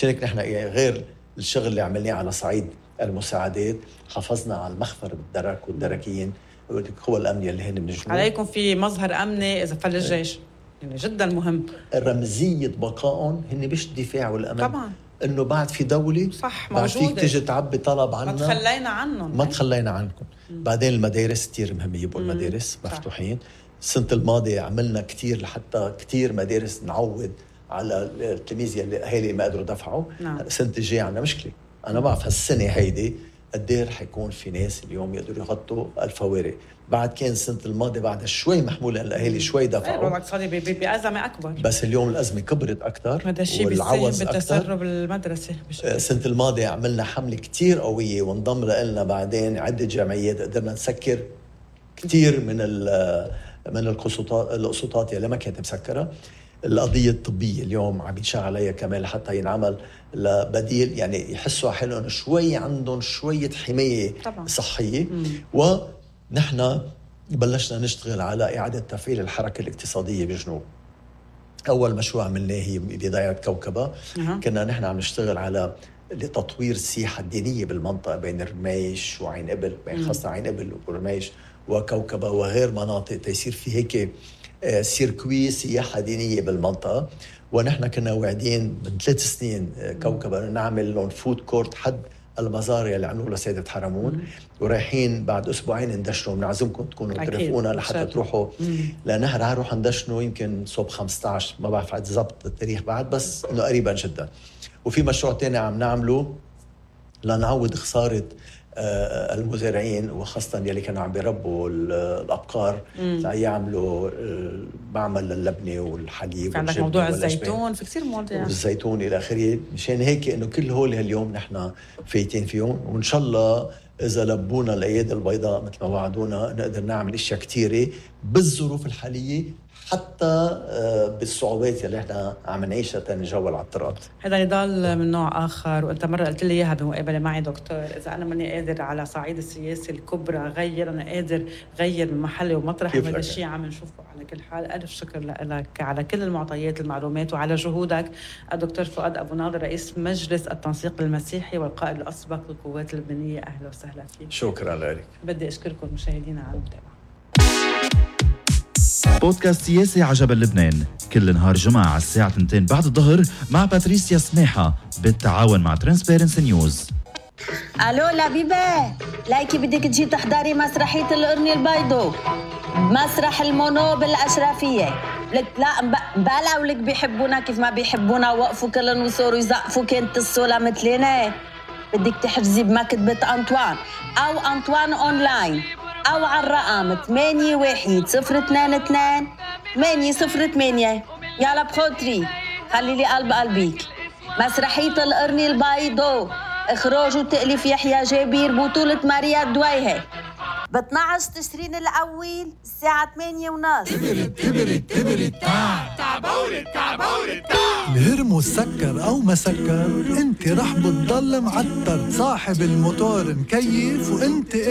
مشان هيك نحن غير الشغل اللي عملناه على صعيد المساعدات، حافظنا على المخفر بالدرك والدركيين القوى الأمنية اللي هن من الجنوب. عليكم في مظهر أمني إذا فل الجيش، يعني جدا مهم. رمزية بقائهم هن مش الدفاع والأمن طبعا، إنه بعد في دولة صح بعد موجودة، فيك تيجي تعبي طلب عنا، ما تخلينا عنهم، ما تخلينا عنكم. بعدين المدارس كتير مهمة يبقوا المدارس مفتوحين. السنة الماضية عملنا كتير لحتى كتير مدارس نعوض على التلاميذ اللي أهالي ما قدروا دفعوا. السنة الجاية عنا مشكلة. أنا بعرف هالسنة هيدي قدير حيكون في ناس اليوم يقدروا يغطوا الفوارق. بعد كان السنة الماضية بعد شوي محمولة الأهالي شوي دفعوا، الوضع الاقتصادي بأزمة أكبر، بس اليوم الأزمة كبرت أكتر هذا الشيء بيساهم بالتسرب المدرسة. السنة الماضية عملنا حملة كتير قوية وانضم لنا بعدين عدة جمعيات، قدرنا نسكر كتير من القسطات اللي ما كانت مسكرة. القضية الطبية اليوم عم ينشغل عليها كمان لحتى ينعمل لبديل، يعني يحسوا حالهم شوي عندهم شوية حماية طبعا صحية. ونحن بلشنا نشتغل على إعادة تفعيل الحركة الاقتصادية بجنوب. أول مشروع عملناه هي بداية كوكبة. كنا نحن عم نشتغل على لتطوير السياحة الدينية بالمنطقة بين رميش وعين قبل، بين خاصة عين قبل ورميش وكوكبة وغير مناطق، تيصير في هيك سيركوي سياحة دينية بالمنطقة. ونحن كنا واعدين من 3 سنين كوكبة نعمل لهم فود كورت حد المزارع اللي عملوا لسيدة حرمون، ورايحين بعد أسبوعين ندشنوا. بنعزمكم تكونوا ترافقونا لحتى تروحوا لنهر هنروح ندشنوا يمكن صوب 15، ما بعرف بالضبط التاريخ بعد، بس إنه قريبا جدا. وفي مشروع تاني عم نعمله لنعوض خسارة المزارعين وخاصة يلي كانوا عم بيربوا الأبقار يعملوا معمل للبنة والحليب. عندك موضوع الزيتون، في كثير مواضيع والزيتون إلى آخره. مشان هيك إنه كل هول هاليوم نحن فايتين فيهم، وإن شاء الله إذا لبونا الأيادي البيضاء مثل ما وعدونا نقدر نعمل أشياء كتيرة بالظروف الحالية، حتى بالصعوبات اللي احنا عم نعيشها تنجول على الطرقات. هذا نضال من نوع آخر، وأنت مرة قلت لي إياها بمقابلة معي دكتور، إذا أنا ماني قادر على صعيد السياسة الكبرى غير، أنا قادر غير من محلي ومطرح. هذا الشيء عم نشوفه على كل حال. ألف شكر لك على كل المعطيات المعلومات وعلى جهودك. الدكتور فؤاد أبو ناظر، رئيس مجلس التنسيق المسيحي والقائد الأسبق للقوات اللبنانية، أهلا وسهلا فيك. شكرا لك. بدي أشكركم مشاهدينا على المتابعة. بودكاست سياسي عجبا لبنان كل نهار جمعة على الساعة 2 بعد الظهر مع باتريسيا سماحة بالتعاون مع ترانسبيرنسي نيوز. ألو لبيبة، لايكي بدك تجي تحضري مسرحية القرن البيضو مسرح المونو بالأشرفية. لك لا مبالغ ولك بيحبونا كيف ما بيحبونا، وقفوا كلن وصوروا يزقفوا كنت الصولة مثلنا. بدك تحجزي بمكتبة أنطوان أو أنطوان أونلاين أو على الرقم 81-022 808. يلا بخوتري خلي لي قلب قلبيك. مسرحية القرن البيضو، إخراج وتأليف يحيى جابير، بطولة ماريا دويهة، ب 12 تشرين الأول الساعة 8:30. الهرمو سكر أو ما سكر، انت رح بتضل معتر، صاحب الموتور مكيف وانت